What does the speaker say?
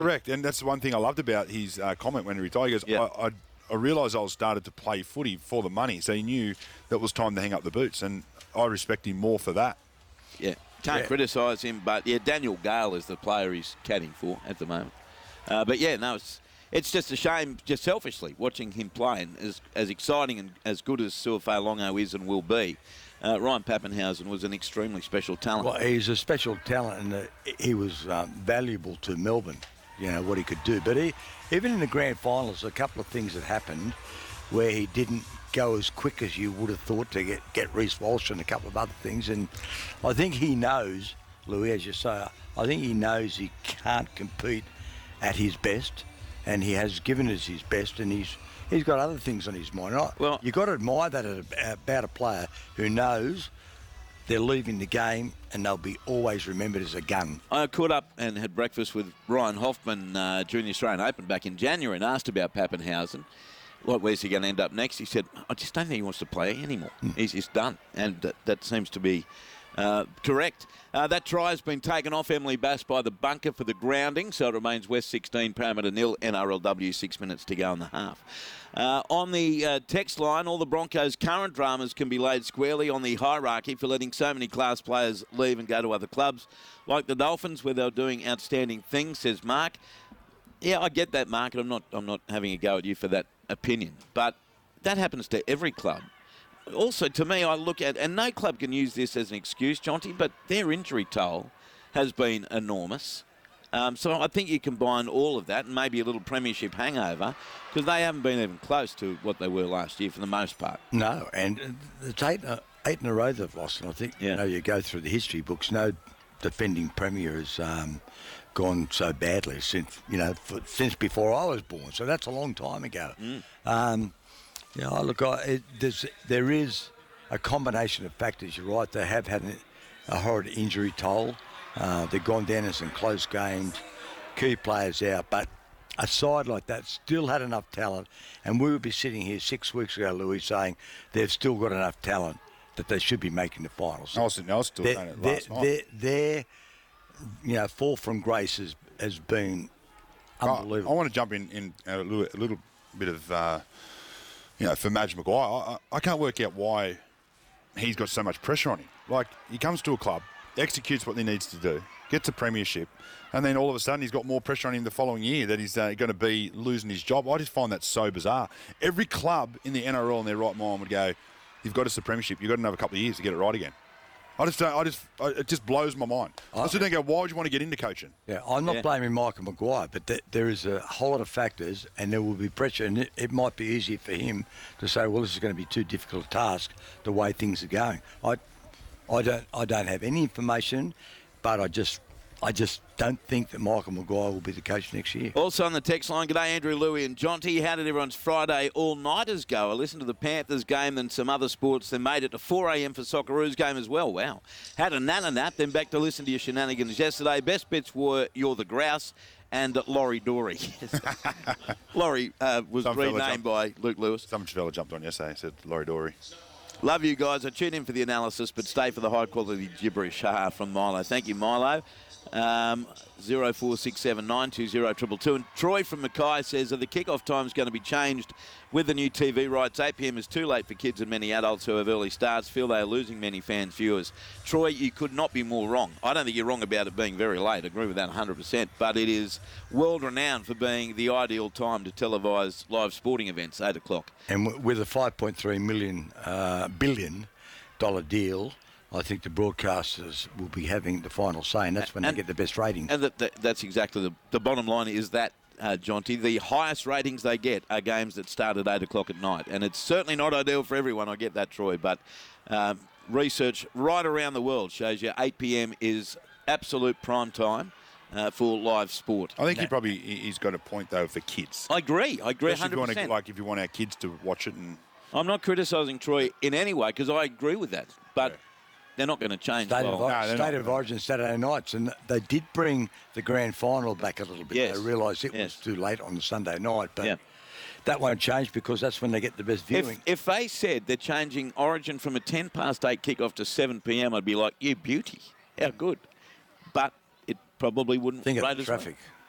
Correct, and that's the one thing I loved about his comment when he retired. He goes, Yeah. I realised I was started to play footy for the money, so he knew that it was time to hang up the boots, and I respect him more for that. Yeah, can't criticise him, but Daniel Gale is the player he's caddying for at the moment. But it's just a shame, just selfishly, watching him play, and as exciting and as good as Suafei Longo is and will be. Ryan Pappenhausen was an extremely special talent. Well, he's a special talent, and he was valuable to Melbourne, what he could do. But even in the grand finals, a couple of things that happened where he didn't go as quick as you would have thought to get Reece Walsh and a couple of other things. And I think he knows, Louis, as you say, I think he knows he can't compete at his best, and he has given us his best, and he's got other things on his mind. Well, you've got to admire that about a player who knows they're leaving the game and they'll be always remembered as a gun. I caught up and had breakfast with Ryan Hoffman during the Australian Open back in January and asked about Pappenhausen. Where's he going to end up next? He said, I just don't think he wants to play anymore. He's done. And that seems to be correct. That try has been taken off Emily Bass by the bunker for the grounding, so it remains West 16, Parramatta 0, NRLW 6 minutes to go in the half. On the text line, all the Broncos' current dramas can be laid squarely on the hierarchy for letting so many class players leave and go to other clubs, like the Dolphins, where they're doing outstanding things, says Mark. Yeah, I get that, Mark, and I'm not having a go at you for that opinion, but that happens to every club. Also, to me, I look at, and no club can use this as an excuse, Jonty, but their injury toll has been enormous. So I think you combine all of that and maybe a little premiership hangover, because they haven't been even close to what they were last year for the most part. No, and it's eight in a row they've lost, and I think you go through the history books, no defending premier has gone so badly since before I was born. So that's a long time ago. There is a combination of factors. You're right. They have had a horrid injury toll. They've gone down in some close games, key players out. But a side like that still had enough talent. And we would be sitting here 6 weeks ago, Louis, saying they've still got enough talent that they should be making the finals. I was still saying it last night. Their fall from grace has been unbelievable. I want to jump in a little bit of... for Madge Maguire, I can't work out why he's got so much pressure on him. Like, he comes to a club, executes what he needs to do, gets a premiership, and then all of a sudden he's got more pressure on him the following year that he's going to be losing his job. I just find that so bizarre. Every club in the NRL in their right mind would go, you've got us a premiership, you've got another couple of years to get it right again. It just blows my mind. I still don't go, why would you want to get into coaching? Yeah, I'm not blaming Michael Maguire, but there is a whole lot of factors, and there will be pressure, and it might be easy for him to say, well, this is going to be too difficult a task the way things are going. I don't have any information, but I just don't think that Michael Maguire will be the coach next year. Also on the text line, g'day Andrew, Louis and Jonty. How did everyone's Friday all-nighters go? I listened to the Panthers game and some other sports, then made it to 4 a.m. for Socceroos game as well. Wow. Had a nana nap, then back to listen to your shenanigans yesterday. Best bits were You're the Grouse and Laurie Dory. Laurie was renamed by Luke Lewis. Some fella jumped on yesterday and said Laurie Dory. Love you guys. I tune in for the analysis, but stay for the high-quality gibberish. From Milo. Thank you, Milo. 0467 920 222. And Troy from Mackay says that the kickoff time is going to be changed with the new TV rights. 8 p.m. is too late for kids and many adults who have early starts. Feel they are losing many fans, viewers. Troy, you could not be more wrong. I don't think you're wrong about it being very late. I agree with that 100%. But it is world-renowned for being the ideal time to televise live sporting events, 8 o'clock. And with a $5.3 billion deal, I think the broadcasters will be having the final say, and that's when they get the best ratings. And that's exactly the bottom line is that, Jonty, the highest ratings they get are games that start at 8 o'clock at night. And it's certainly not ideal for everyone, I get that, Troy, but research right around the world shows you 8 p.m. is absolute prime time for live sport. I think he's got a point, though, for kids. I agree 100%. If you want our kids to watch it. And I'm not criticising Troy in any way, because I agree with that. But... they're not going to change. State of Origin Saturday nights, and they did bring the grand final back a little bit. Yes. They realised it was too late on the Sunday night, but that won't change because that's when they get the best viewing. If they said they're changing Origin from a 10 past 8 kickoff to 7 p.m, I'd be like, you beauty, how good. But it probably wouldn't. Think of the traffic.